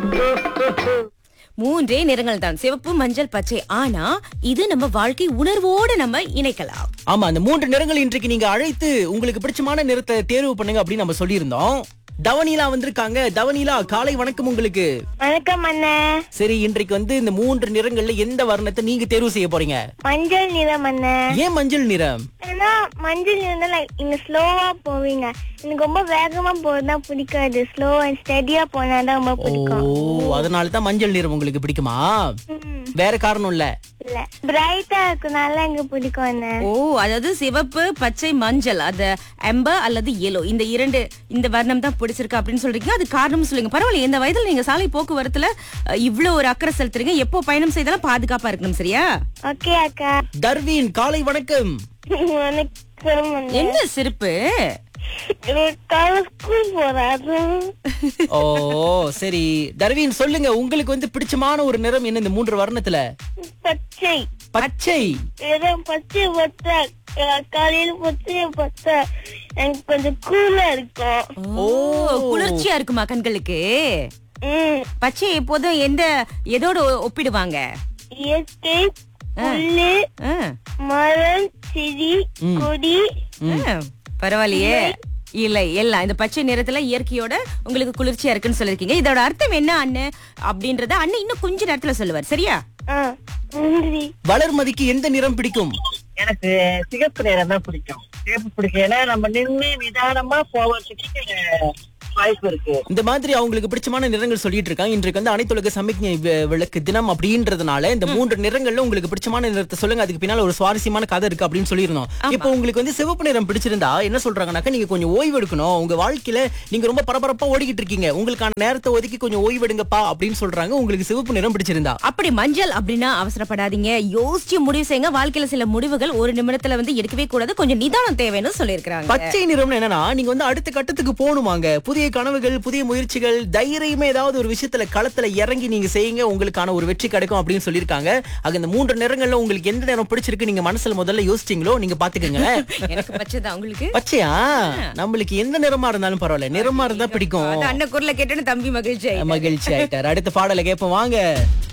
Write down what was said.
மூன்றே நிறங்கள் தான், சிவப்பு, மஞ்சள், பச்சை. ஆனா இது நம்ம வாழ்க்கை உணர்வோடு நம்ம இணைக்கலாம். ஆமா, அந்த 3 நிறங்கள் இன்றைக்கு நீங்க அழைத்து உங்களுக்கு பிடிச்சமான நிறத்தை தேர்வு பண்ணுங்க அப்படின்னு நம்ம சொல்லியிருந்தோம். தவனீலா வந்திருக்காங்க. தவனீலா, காலை வணக்கம் உங்களுக்கு. வணக்கம் அண்ணா. சரி, இன்றைக்கு வந்து இந்த 3 நிறங்கள்ல எந்த வர்ணத்தை நீங்க தேர்வு செய்ய போறீங்க? மஞ்சள் நிறம் அண்ணா. ஏன் மஞ்சள் நிறம்? ஏன்னா மஞ்சள் நிறம் நீங்க ஸ்லோவா போவீங்க. எனக்கு ரொம்ப வேகமா போறதுதான் பிடிக்காது. ஸ்லோ அண்ட் ஸ்டெடியா போனாதான் ரொம்ப பிடிக்கும். ஓ, அதனால தான் மஞ்சள் நிறம் உங்களுக்கு பிடிக்குமா? வேற காரணம் இல்ல? இல்ல, பிரைட்டா இருக்கனால எனக்கு பிடிக்கும் அண்ணா. ஓ, அதாவது சிவப்பு, பச்சை, மஞ்சள், அது அம்பர் அல்லது yellow, இந்த இரண்டு இந்த வர்ணம் தான் பிடிச்சிருக்கு அப்படின்னு சொல்றீங்க. அது காரணம் சொல்லுங்க. பரவாயில்ல, இந்த வயதுல நீங்க சாலை போக்குவரத்துல இவ்வளவு ஒரு அக்கறை செலுத்துறீங்க. எப்போ பயணம் செய்தாலும் பாதுகாப்பா இருக்கணும், சரியா? ஓகே அக்கா. தர்வீன், காலை வணக்கம். வணக்கம் அண்ணா. என்ன சிரிப்பு? ஸ்கூல் போறாரு. ஓ சரி, தர்வீன் சொல்லுங்க, உங்களுக்கு வந்து பிடிச்சமான ஒரு நிறம் என்ன இந்த 3 வர்ணத்துல? பச்சை. பச்சை. பச்சை பச்சை காலையில பச்சைய பார்த்தா எனக்கு கொஞ்சம் கூலா இருக்கும். ஓ, குளிர்ச்சியா இருக்குமா கண்களுக்கு? பச்சை எப்போதும் எதோட ஒப்பிடுவாங்க? இயற்கை, புல்லு, மரம், செடி, கொடி. பரவாயில்லையே. இல்ல, எல்லாம் இந்த பச்சை நிறத்துல இயற்கையோட உங்களுக்கு குளிர்ச்சியா இருக்குன்னு சொல்லிருக்கீங்க. இதோட அர்த்தம் என்ன அண்ணன் அப்படின்றத அண்ணன் இன்னும் கொஞ்ச நேரத்துல சொல்லுவார், சரியா? வளர்மதிக்கு எந்த நிறம் பிடிக்கும்? எனக்கு சிகப்பு நிறம் தான் பிடிக்கும். சிகப்பு பிடிக்கும், ஏன்னா நம்ம நின்று நிதானமா போவதுக்கு வாய்ப்பு இருக்கு. இந்த மாதிரி அவங்களுக்கு பிடிச்சமான நிறங்கள் சொல்லிட்டு இருக்காங்க. இன்றைக்கு வந்து அனைத்துலக சமிக்ஞை விளக்கு தினம் அப்படின்றதுனால இந்த 3 நிறங்கள்ல உங்களுக்கு பிடிச்சமான நிறத்தை சொல்லுங்க. அதுக்கு பின்னால ஒரு சுவாரஸ்யமான கதை இருக்கு அப்படின்னு சொல்லியிருந்தோம். இப்போ உங்களுக்கு வந்து சிவப்பு நிறம் பிடிச்சிருந்தா என்ன சொல்றாங்கன்னாக்க, நீங்க கொஞ்சம் ஓய்வு எடுக்கணும். உங்க வாழ்க்கையில நீங்க ரொம்ப பரபரப்பா ஓடிக்கிட்டு இருக்கீங்க, உங்களுக்கான நேரத்தை ஒதுக்கி கொஞ்சம் ஓய்வு எடுங்கப்பா அப்படின்னு சொல்றாங்க. உங்களுக்கு சிவப்பு நிறம் பிடிச்சிருந்தா. அப்படி மஞ்சள் அப்படின்னா அவசரப்படாதீங்க, யோசிச்சு முடிவு செய்யுங்க. வாழ்க்கையில சில முடிவுகள் ஒரு நிமிடத்துல வந்து எடுக்கவே கூடாது, கொஞ்சம் நிதானம் தேவைன்னு சொல்லியிருக்காங்க. பச்சை நிறம் என்னன்னா, நீங்க வந்து அடுத்த கட்டத்துக்கு போகணுமாங்க. புதிய கனவுகள், புதிய முயற்சிகள், தைரியமே ஏதாவது ஒரு விஷயத்துல களத்துல இறங்கி நீங்க செய்யுங்க, உங்களுக்கான ஒரு வெற்றி கிடைக்கும் அப்படின்னு சொல்லியிருக்காங்க. ஆக இந்த 3 நிறங்கள்ல உங்களுக்கு எந்த நிறம் பிடிச்சிருக்கு நீங்க மனசுல முதல்ல யோசிச்சீங்களோ நீங்க பாத்துக்கங்க. எனக்கு பச்சை தான். உங்களுக்கு பச்சையா? நம்மளுக்கு எந்த நிறமா இருந்தாலும் பரவாயில்ல, நிறமா இருந்தா பிடிக்கும். அண்ணன் குரலை கேட்டேன்னு தம்பி மகிழ்ச்சி ஆயிட்டார். அடுத்த பாடலை கேட்போம் வாங்க.